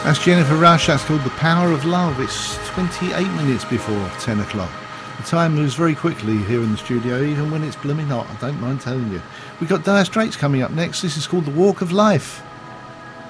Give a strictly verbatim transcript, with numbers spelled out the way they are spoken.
That's Jennifer Rush. That's called The Power of Love. It's twenty-eight minutes before ten o'clock. The time moves very quickly here in the studio, even when it's blooming hot. I don't mind telling you. We've got Dire Straits coming up next. This is called The Walk of Life.